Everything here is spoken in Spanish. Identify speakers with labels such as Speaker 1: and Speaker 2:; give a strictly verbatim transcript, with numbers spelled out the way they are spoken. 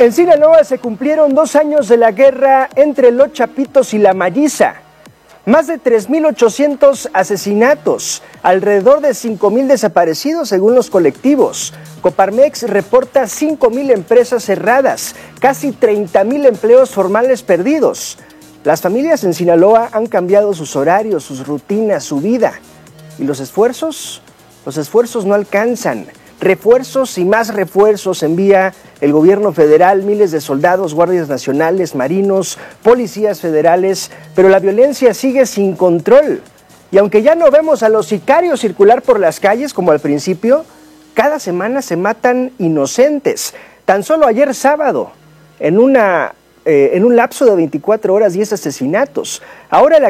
Speaker 1: En Sinaloa se cumplieron dos años de la guerra entre los Chapitos y la Malliza. Más de tres mil ochocientos asesinatos, alrededor de cinco mil desaparecidos según los colectivos. Coparmex reporta cinco mil empresas cerradas, casi treinta mil empleos formales perdidos. Las familias en Sinaloa han cambiado sus horarios, sus rutinas, su vida. ¿Y los esfuerzos? Los esfuerzos no alcanzan. Refuerzos y más refuerzos envía el gobierno federal, miles de soldados, guardias nacionales, marinos, policías federales, pero la violencia sigue sin control. Y aunque ya no vemos a los sicarios circular por las calles como al principio, cada semana se matan inocentes. Tan solo ayer sábado, en, una, eh, en un lapso de veinticuatro horas, diez asesinatos. Ahora la